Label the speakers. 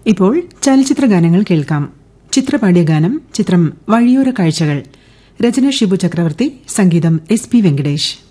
Speaker 1: ഇപ്പോൾ ചലച്ചിത്ര ഗാനങ്ങൾ കേൾക്കാം. ചിത്രപാടിയ ഗാനം ചിത്രം വഴിയോര കാഴ്ചകൾ. രചന ഷിബു ചക്രവർത്തി, സംഗീതം SP വെങ്കടേഷ്.